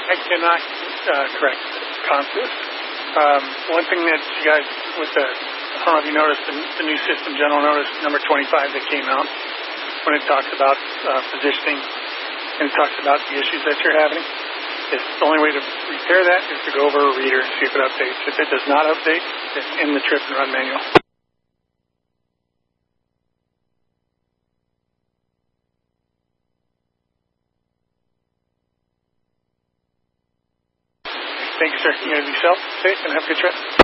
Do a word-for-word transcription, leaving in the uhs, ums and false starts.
I cannot uh, correct Consus. Um, one thing that you guys, with the, I don't know if you noticed the, the new system general notice number twenty-five that came out when it talks about uh, positioning and it talks about the issues that you're having. It's the only way to repair that is to go over a reader and see if it updates. If it does not update, it's in the trip and run manual. Thanks, sir. You guys be safe and have a good trip.